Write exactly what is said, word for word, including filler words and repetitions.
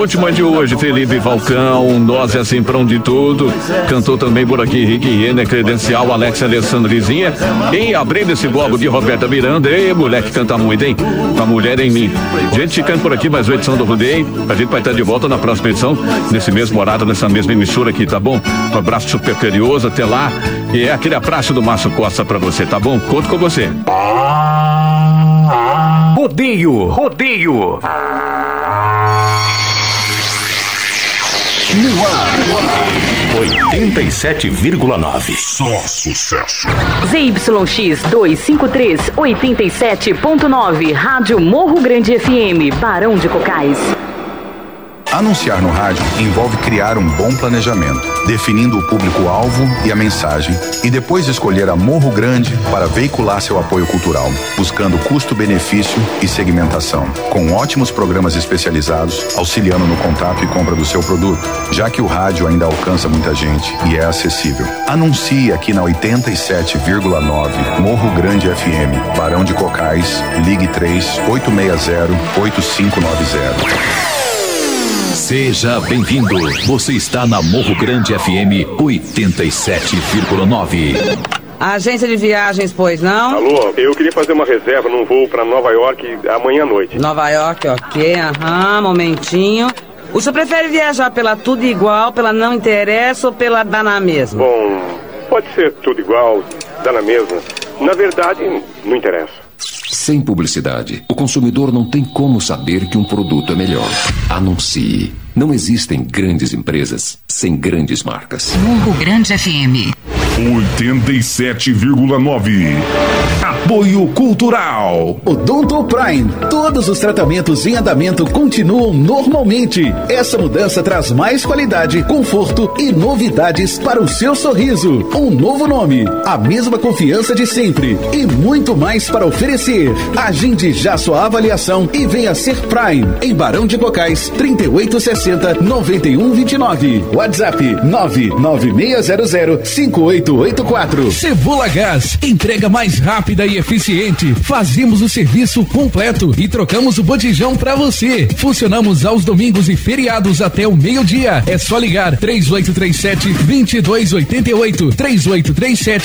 última de hoje, Felipe Falcão, Nós é assim pra onde tudo. Cantou também por aqui Rick Renner, Credencial, Alex Alessandrizinha. Em abrindo esse bloco de Roberta Miranda. Ei, moleque, canta muito, hein? A mulher em mim. Gente, ficando por aqui mais uma edição do Rodeio. A gente vai estar de volta na próxima edição, nesse mesmo horário, nessa mesma emissora aqui, tá bom? Um abraço super carinhoso, até lá. E é aquele abraço do Márcio Costa pra você, tá bom? Conto com você. Rodeio, rodeio. No ar, oitenta e sete vírgula nove. Só sucesso. Z Y X duzentos e cinquenta e três, oitenta e sete ponto nove, Rádio Morro Grande F M, Barão de Cocais. Anunciar no rádio envolve criar um bom planejamento, definindo o público-alvo e a mensagem, e depois escolher a Morro Grande para veicular seu apoio cultural, buscando custo-benefício e segmentação, com ótimos programas especializados, auxiliando no contato e compra do seu produto, já que o rádio ainda alcança muita gente e é acessível. Anuncie aqui na oitenta e sete vírgula nove Morro Grande F M, Barão de Cocais, ligue três oito seis zero oito cinco nove zero. Seja bem-vindo. Você está na Morro Grande F M oitenta e sete vírgula nove. Agência de viagens, pois não? Alô, eu queria fazer uma reserva num voo pra Nova York amanhã à noite. Nova York, ok, aham, momentinho. O senhor prefere viajar pela tudo igual, pela não interessa ou pela dá na mesma? Bom, pode ser tudo igual, dá na mesma. Na verdade, não interessa. Sem publicidade, o consumidor não tem como saber que um produto é melhor. Anuncie. Não existem grandes empresas sem grandes marcas. Morro Grande F M oitenta e sete vírgula nove. Apoio Cultural. Odonto Prime. Todos os tratamentos em andamento continuam normalmente. Essa mudança traz mais qualidade, conforto e novidades para o seu sorriso. Um novo nome, a mesma confiança de sempre e muito mais para oferecer. Agende já sua avaliação e venha ser Prime em Barão de Cocais, trinta e oito sessenta, noventa e um vinte e nove. WhatsApp nove nove seis zero zero cinco oito oito quatro. Cebola Gás, entrega mais rápida e eficiente. Fazemos o serviço completo e trocamos o botijão pra você. Funcionamos aos domingos e feriados até o meio-dia. É só ligar três oito três sete, dois dois oito oito, três oito três sete,